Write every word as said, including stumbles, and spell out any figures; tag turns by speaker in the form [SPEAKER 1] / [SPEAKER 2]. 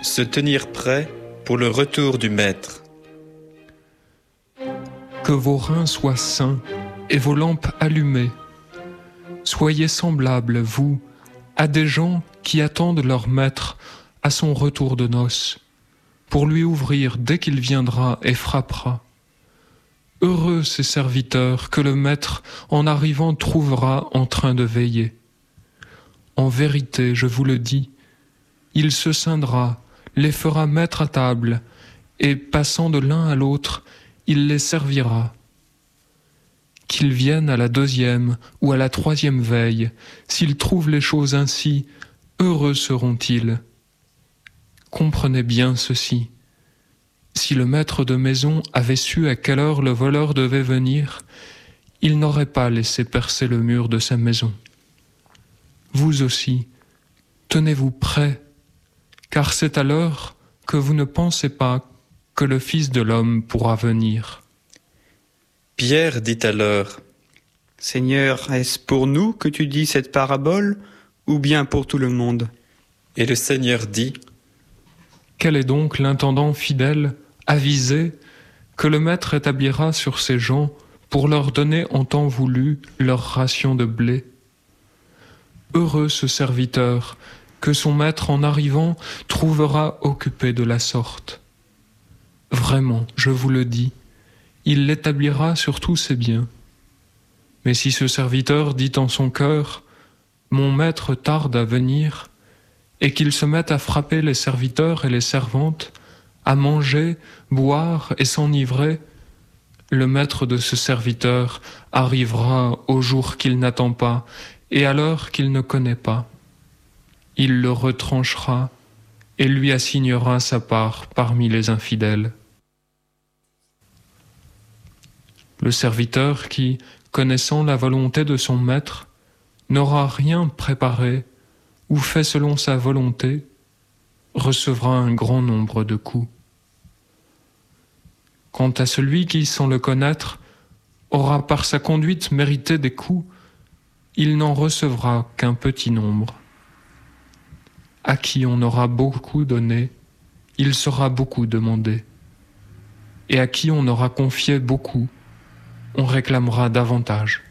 [SPEAKER 1] Se tenir prêt pour le retour du Maître.
[SPEAKER 2] Que vos reins soient sains et vos lampes allumées. Soyez semblables, vous, à des gens qui attendent leur Maître à son retour de noces, pour lui ouvrir dès qu'il viendra et frappera. Heureux ces serviteurs que le Maître, en arrivant, trouvera en train de veiller. En vérité, je vous le dis, il se scindra, les fera mettre à table, et passant de l'un à l'autre, il les servira. Qu'ils viennent à la deuxième ou à la troisième veille, s'ils trouvent les choses ainsi, heureux seront-ils. Comprenez bien ceci. Si le maître de maison avait su à quelle heure le voleur devait venir, il n'aurait pas laissé percer le mur de sa maison. Vous aussi, tenez-vous prêts, car c'est à l'heure que vous ne pensez pas que le Fils de l'homme pourra venir.
[SPEAKER 1] Pierre dit alors:
[SPEAKER 3] Seigneur, est-ce pour nous que tu dis cette parabole, ou bien pour tout le monde?
[SPEAKER 1] Et le Seigneur dit:
[SPEAKER 2] Quel est donc l'intendant fidèle, avisé, que le Maître établira sur ses gens pour leur donner en temps voulu leur ration de blé? Heureux ce serviteur que son maître en arrivant trouvera occupé de la sorte. Vraiment, je vous le dis, il l'établira sur tous ses biens. Mais si ce serviteur dit en son cœur « Mon maître tarde à venir », et qu'il se mette à frapper les serviteurs et les servantes, à manger, boire et s'enivrer, le maître de ce serviteur arrivera au jour qu'il n'attend pas et à l'heure qu'il ne connaît pas. Il le retranchera et lui assignera sa part parmi les infidèles. Le serviteur qui, connaissant la volonté de son maître, n'aura rien préparé ou fait selon sa volonté, recevra un grand nombre de coups. Quant à celui qui, sans le connaître, aura par sa conduite mérité des coups, il n'en recevra qu'un petit nombre. À qui on aura beaucoup donné, il sera beaucoup demandé. Et à qui on aura confié beaucoup, on réclamera davantage.